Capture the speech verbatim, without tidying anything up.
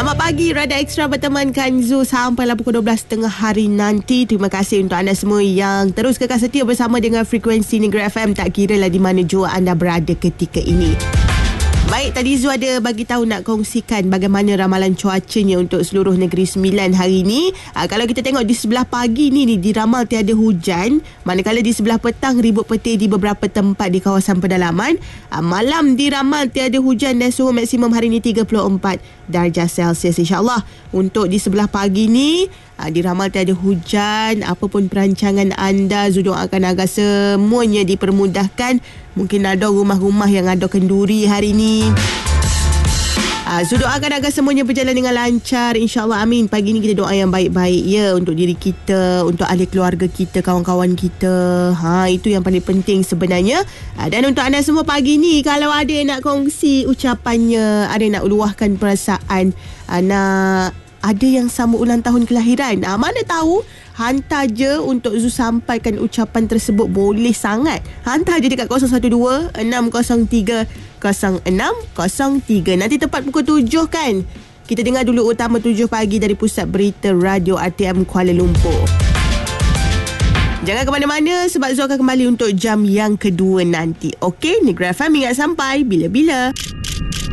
Selamat pagi, Radar Extra bertemankan Zu sampailah pukul dua belas tiga puluh hari nanti. Terima kasih untuk anda semua yang terus kekal setia bersama dengan frekuensi Negeri F M, tak kira lah di mana jua anda berada ketika ini. Baik, tadi Zu ada bagi tahu nak kongsikan bagaimana ramalan cuacanya untuk seluruh Negeri Sembilan hari ini. Aa, kalau kita tengok di sebelah pagi ni, ni diramal tiada hujan, manakala di sebelah petang ribut petir di beberapa tempat di kawasan pedalaman. Aa, malam diramal tiada hujan dan suhu maksimum hari ini tiga puluh empat darjah Celsius insya-Allah. Untuk di sebelah pagi ni aa, diramal tiada hujan. Apapun perancangan anda, Zu doakan agar semuanya dipermudahkan. Mungkin ada rumah-rumah yang ada kenduri hari ni. Uh, so doakan agar semuanya berjalan dengan lancar, insyaAllah, amin. Pagi ni kita doa yang baik-baik ya, untuk diri kita, untuk ahli keluarga kita, kawan-kawan kita. Ha, itu yang paling penting sebenarnya. Uh, dan untuk anda semua pagi ni, kalau ada yang nak kongsi ucapannya, ada yang nak luahkan perasaan, uh, nak ada yang sambut ulang tahun kelahiran, uh, mana tahu, hantar je untuk Zu sampaikan ucapan tersebut. Boleh sangat. Hantar je dekat kosong satu dua enam kosong tiga kosong enam kosong tiga. Nanti tepat pukul tujuh kan, kita dengar dulu utama tujuh pagi dari Pusat Berita Radio R T M Kuala Lumpur. Jangan ke mana-mana sebab Zu akan kembali untuk jam yang kedua nanti. Okey, Negeri F M ingat sampai bila-bila.